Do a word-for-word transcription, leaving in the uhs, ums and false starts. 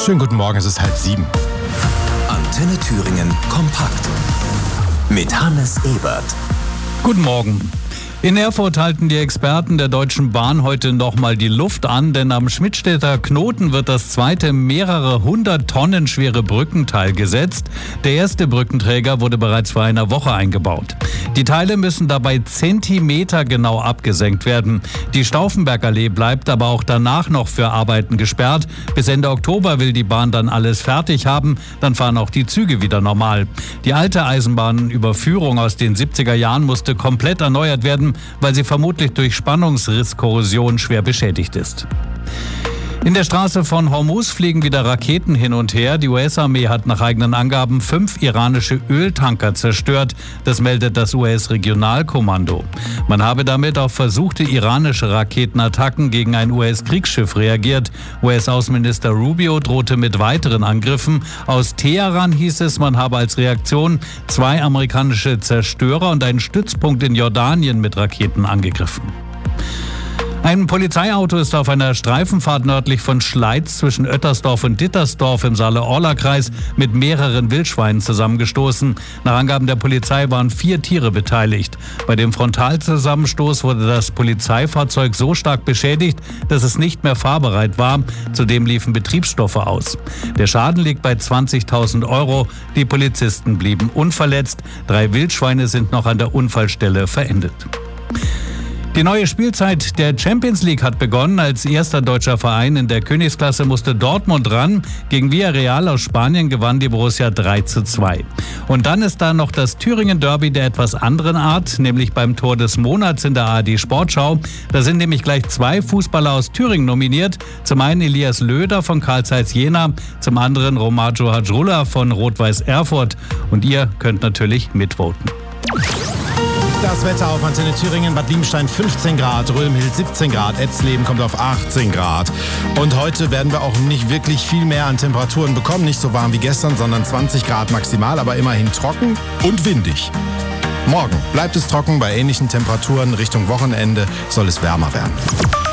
Schönen guten Morgen, es ist halb sieben. Antenne Thüringen kompakt mit Hannes Ebert. Guten Morgen. In Erfurt halten die Experten der Deutschen Bahn heute nochmal die Luft an, denn am Schmidtstedter Knoten wird das zweite mehrere hundert Tonnen schwere Brückenteil gesetzt. Der erste Brückenträger wurde bereits vor einer Woche eingebaut. Die Teile müssen dabei Zentimeter genau abgesenkt werden. Die Stauffenbergallee bleibt aber auch danach noch für Arbeiten gesperrt. Bis Ende Oktober will die Bahn dann alles fertig haben. Dann fahren auch die Züge wieder normal. Die alte Eisenbahnüberführung aus den siebziger Jahren musste komplett erneuert werden, weil sie vermutlich durch Spannungsrisskorrosion schwer beschädigt ist. In der Straße von Hormuz fliegen wieder Raketen hin und her. Die U S-Armee hat nach eigenen Angaben fünf iranische Öltanker zerstört. Das meldet das U S-Regionalkommando. Man habe damit auf versuchte iranische Raketenattacken gegen ein U S-Kriegsschiff reagiert. U S-Außenminister Rubio drohte mit weiteren Angriffen. Aus Teheran hieß es, man habe als Reaktion zwei amerikanische Zerstörer und einen Stützpunkt in Jordanien mit Raketen angegriffen. Ein Polizeiauto ist auf einer Streifenfahrt nördlich von Schleiz zwischen Oettersdorf und Dittersdorf im Saale-Orla-Kreis mit mehreren Wildschweinen zusammengestoßen. Nach Angaben der Polizei waren vier Tiere beteiligt. Bei dem Frontalzusammenstoß wurde das Polizeifahrzeug so stark beschädigt, dass es nicht mehr fahrbereit war. Zudem liefen Betriebsstoffe aus. Der Schaden liegt bei zwanzigtausend Euro. Die Polizisten blieben unverletzt. Drei Wildschweine sind noch an der Unfallstelle verendet. Die neue Spielzeit der Champions League hat begonnen. Als erster deutscher Verein in der Königsklasse musste Dortmund ran. Gegen Villarreal aus Spanien gewann die Borussia drei zu zwei. Und dann ist da noch das Thüringen-Derby der etwas anderen Art, nämlich beim Tor des Monats in der A R D Sportschau. Da sind nämlich gleich zwei Fußballer aus Thüringen nominiert. Zum einen Elias Löder von Carl Zeiss Jena, zum anderen Romaggio Hadrullah von Rot-Weiß Erfurt. Und ihr könnt natürlich mitvoten. Das Wetter auf Antenne Thüringen: Bad Liebenstein fünfzehn Grad, Römhild siebzehn Grad, Etzleben kommt auf achtzehn Grad. Und heute werden wir auch nicht wirklich viel mehr an Temperaturen bekommen. Nicht so warm wie gestern, sondern zwanzig Grad maximal, aber immerhin trocken und windig. Morgen bleibt es trocken bei ähnlichen Temperaturen. Richtung Wochenende soll es wärmer werden.